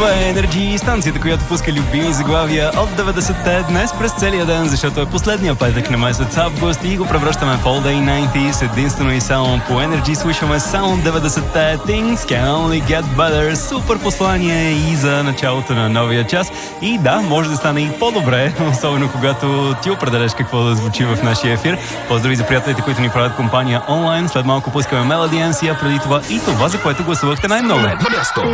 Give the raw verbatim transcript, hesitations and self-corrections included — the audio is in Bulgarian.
Това е Energy, станцията, която пуска любими заглавия от деветдесетте днес през целия ден, защото е последния петък на месец август и го превръщаме в All Day деветдесетте, единствено и само по Energy. Слушаме само деветдесетте, Things Can Only Get Better, супер послание и за началото на новия час. И да, може да стане и по-добре, особено когато ти определяш какво да звучи в нашия ефир. Поздрави за приятелите, които ни правят компания онлайн. След малко пускаме Melody ем си, а преди това и това, за което гласувахте най-много. Място.